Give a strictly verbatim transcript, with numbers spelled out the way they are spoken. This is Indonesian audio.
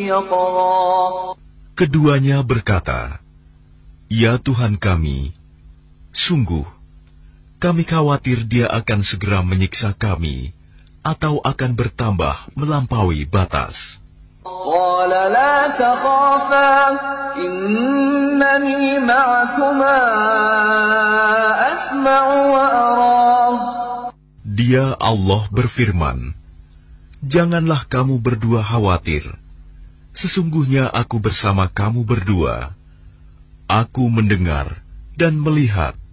يطغى. Keduanya berkata, "Ya Tuhan kami, sungguh, kami khawatir dia akan segera menyiksa kami, atau akan bertambah melampaui batas." قال لا تخافا إنني معكما أسمع وأرى. Dia Allah berfirman, "Janganlah kamu berdua khawatir. Sesungguhnya aku bersama kamu berdua. Aku mendengar dan melihat."